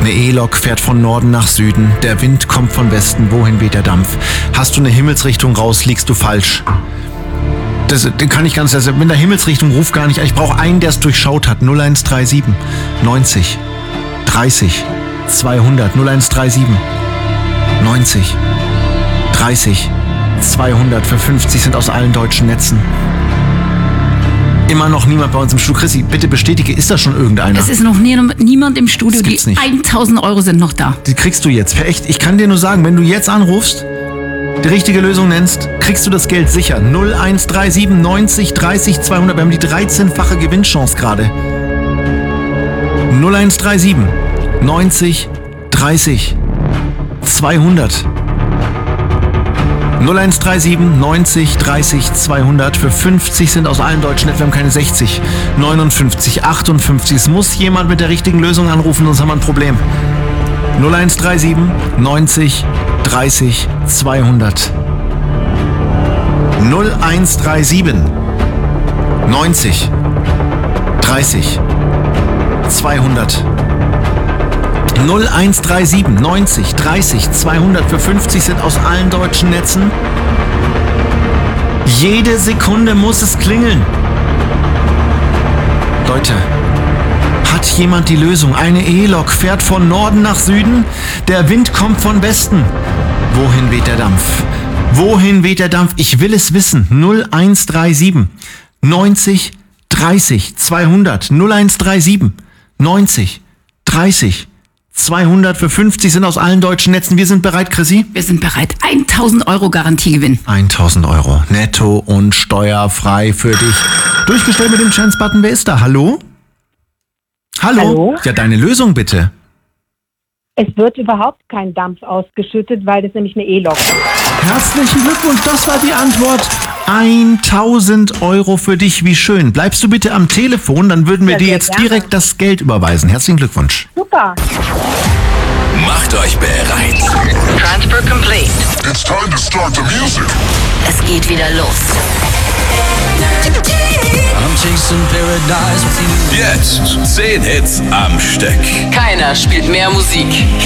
Eine E-Lok fährt von Norden nach Süden. Der Wind kommt von Westen. Wohin weht der Dampf? Hast du eine Himmelsrichtung raus, liegst du falsch. Das kann ich ganz, also mit der Himmelsrichtung ruf gar nicht. Ich brauche einen, der es durchschaut hat. 0137 90 30 200. 0137 90 30 200. Für 50 sind aus allen deutschen Netzen. Immer noch niemand bei uns im Studio. Chrissy, bitte bestätige, ist da schon irgendeiner? Es ist noch niemand im Studio. Das gibt's nicht. 1000 Euro sind noch da. Die kriegst du jetzt. Echt, ich kann dir nur sagen, wenn du jetzt anrufst, die richtige Lösung nennst, kriegst du das Geld sicher. 0137 90 30 200. Wir haben die 13-fache Gewinnchance gerade. 0137 90 30 200. 0137 90 30 200. Für 50 sind aus allen deutschen Netzen. Wir haben keine 60. 59, 58. Es muss jemand mit der richtigen Lösung anrufen, sonst haben wir ein Problem. 0137 90 30 200. 0137 90 30 200. 0137 90 30 200. Für 50 sind aus allen deutschen Netzen. Jede Sekunde muss es klingeln. Leute, hat jemand die Lösung? Eine E-Lok fährt von Norden nach Süden. Der Wind kommt von Westen. Wohin weht der Dampf? Wohin weht der Dampf? Ich will es wissen. 0137 90 30 200. 0137 90 30 200. Für 50 sind aus allen deutschen Netzen. Wir sind bereit, Chrissy? Wir sind bereit. 1000 Euro Garantiegewinn. 1000 Euro. Netto und steuerfrei für dich. Durchgestellt mit dem Chance-Button. Wer ist da? Hallo? Hallo? Ja, deine Lösung bitte. Es wird überhaupt kein Dampf ausgeschüttet, weil das nämlich eine E-Lok ist. Herzlichen Glückwunsch, das war die Antwort. 1000 Euro für dich, wie schön. Bleibst du bitte am Telefon, dann würden wir dir jetzt gerne direkt das Geld überweisen. Herzlichen Glückwunsch. Super. Macht euch bereit. Transfer complete. It's time to start the music. Es geht wieder los. I'm chasing paradise with you. Jetzt 10 Hits am Stück. Keiner spielt mehr Musik.